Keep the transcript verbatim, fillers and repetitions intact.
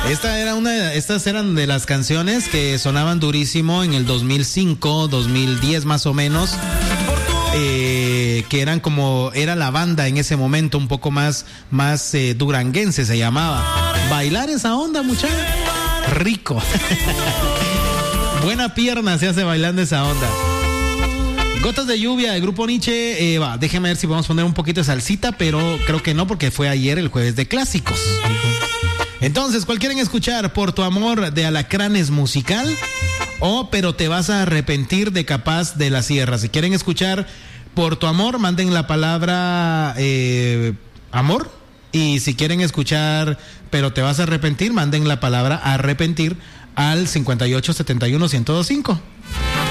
Esta era una de, estas eran de las canciones que sonaban durísimo en el dos mil cinco, dos mil diez más o menos. Eh, que eran como, era la banda en ese momento un poco más, más eh, duranguense se llamaba. Bailar esa onda, muchacha. Rico. Buena pierna se hace bailando esa onda. Gotas de lluvia, el grupo Nietzsche. Eh, va, déjeme ver si podemos poner un poquito de salsita, pero creo que no, porque fue ayer el jueves de clásicos. Entonces, ¿cuál quieren escuchar? Por tu amor de Alacranes Musical o Pero te vas a arrepentir de Capaz de la Sierra. Si quieren escuchar Por tu amor, manden la palabra eh, amor. Y si quieren escuchar Pero te vas a arrepentir, manden la palabra arrepentir al cincuenta y ocho setenta y uno ciento cinco.